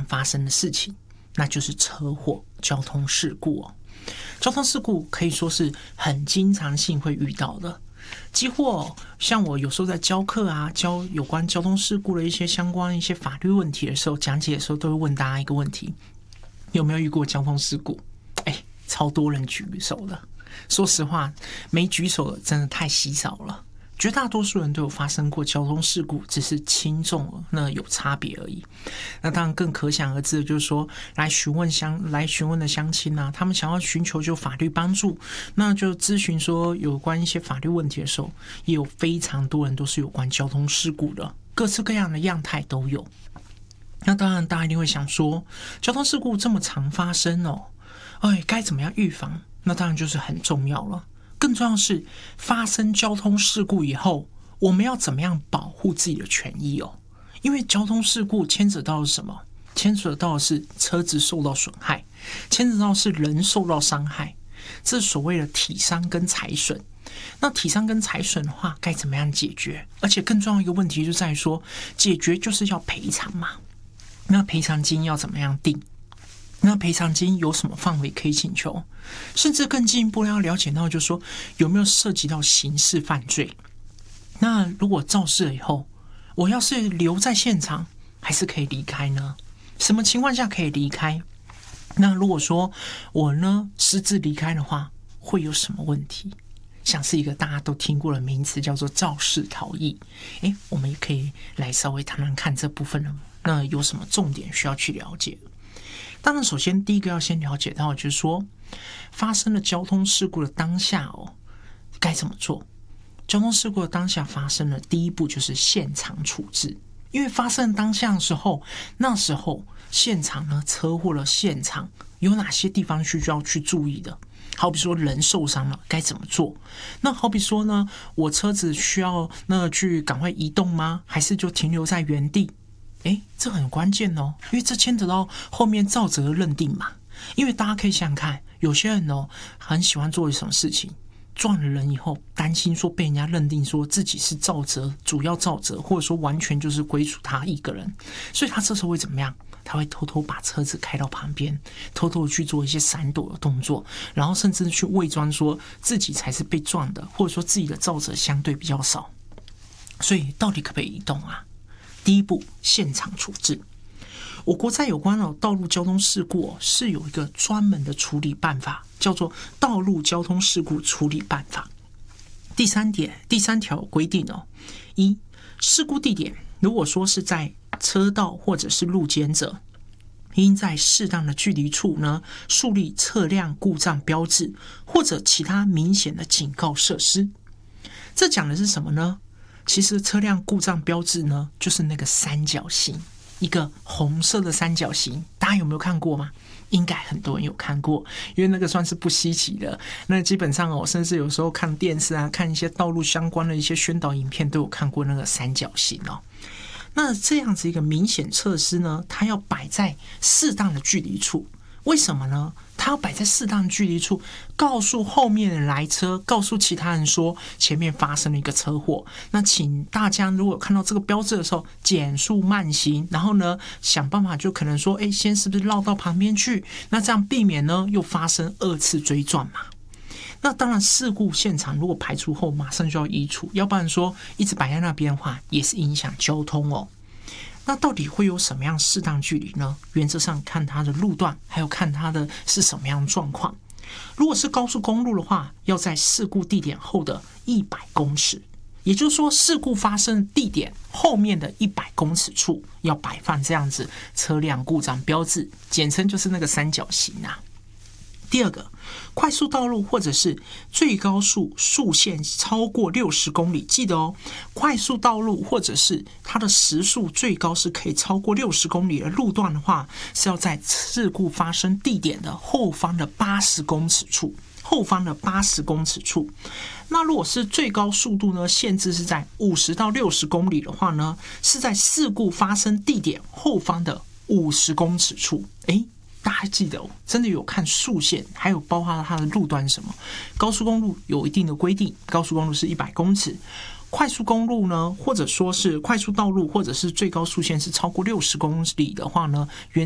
发生的事情，那就是车祸、交通事故哦。交通事故可以说是很经常性会遇到的，几乎像我有时候在教课啊，教有关交通事故的一些相关一些法律问题的时候，讲解的时候都会问大家一个问题：有没有遇过交通事故？超多人举手的。说实话，没举手的真的太稀少了。绝大多数人都有发生过交通事故，只是轻重那有差别而已。那当然更可想而知的就是说，来询问的乡亲啊，他们想要寻求就法律帮助，那就咨询说有关一些法律问题的时候，也有非常多人都是有关交通事故的，各式各样的样态都有。那当然大家一定会想说，交通事故这么常发生哦，该怎么样预防？那当然就是很重要了。更重要的是，发生交通事故以后，我们要怎么样保护自己的权益哦？因为交通事故牵扯到的是什么？牵扯到的是车子受到损害，牵扯到的是人受到伤害，这是所谓的体伤跟财损。那体伤跟财损的话，该怎么样解决？而且更重要一个问题就在于说，解决就是要赔偿嘛。那赔偿金要怎么样定？那赔偿金有什么范围可以请求？甚至更进一步要了解到，就是说有没有涉及到刑事犯罪？那如果肇事了以后，我要是留在现场，还是可以离开呢？什么情况下可以离开？那如果说我呢私自离开的话，会有什么问题？像是一个大家都听过的名词，叫做肇事逃逸。我们也可以来稍微谈谈看这部分的，那有什么重点需要去了解？当然，首先第一个要先了解到，就是说发生了交通事故的当下该怎么做？交通事故的当下发生了，第一步就是现场处置。因为发生当下的时候，那时候现场呢，车祸的现场有哪些地方需要去注意的？好比说人受伤了，该怎么做？那好比说呢，我车子需要去赶快移动吗？还是就停留在原地？这很关键哦，因为这牵扯到后面肇责认定嘛。因为大家可以想想看，有些人很喜欢做什么事情，撞了人以后，担心说被人家认定说自己是主要肇责，或者说完全就是归属他一个人，所以他这时候会怎么样？他会偷偷把车子开到旁边，偷偷去做一些闪躲的动作，然后甚至去伪装说自己才是被撞的，或者说自己的肇责相对比较少。所以到底可不可以移动啊？第一步，现场处置。我国在有关道路交通事故是有一个专门的处理办法，叫做《道路交通事故处理办法》。第三条规定一，事故地点如果说是在车道或者是路肩者，应在适当的距离处呢树立车辆故障标志或者其他明显的警告设施。这讲的是什么呢？其实车辆故障标志呢，就是那个三角形，一个红色的三角形，大家有没有看过吗？应该很多人有看过，因为那个算是不稀奇的。那基本上甚至有时候看电视啊，看一些道路相关的一些宣导影片，都有看过那个三角形那这样子一个明显设施呢，它要摆在适当的距离处。为什么呢？它要摆在适当的距离处，告诉后面的来车，告诉其他人说前面发生了一个车祸。那请大家如果有看到这个标志的时候，减速慢行，然后呢想办法就可能说，先是不是绕到旁边去？那这样避免呢又发生二次追撞嘛。那当然，事故现场如果排除后，马上就要移除，要不然说一直摆在那边的话，也是影响交通那到底会有什么样适当距离呢？原则上看它的路段，还有看它的是什么样的状况。如果是高速公路的话，要在事故地点后的100公尺，也就是说事故发生的地点后面的100公尺处要摆放这样子车辆故障标志，简称就是那个三角形啊。第二个，快速道路或者是最高速限超过60公里，记得快速道路或者是它的时速最高是可以超过60公里的路段的话，是要在事故发生地点的后方的80公尺处。那如果是最高速度呢，限制是在50到60公里的话呢，是在事故发生地点后方的50公尺处。大家记得真的有看速限，还有包括它的路段是什么？高速公路有一定的规定，高速公路是100公尺，快速公路呢，或者说是快速道路，或者是最高速限是超过60公里的话呢，